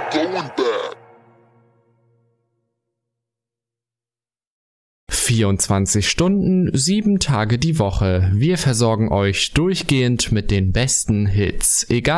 going back. 24 Stunden, 7 Tage die Woche. Wir versorgen euch durchgehend mit den besten Hits. Egal